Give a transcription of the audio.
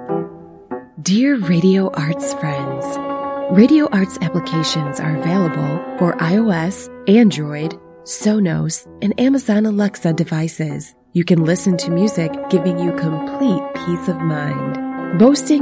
Dear Radio Arts friends, Radio Arts applications are available for iOS, Android, Sonos, and Amazon Alexa devices. You can listen to music giving you complete peace of mind. Boasting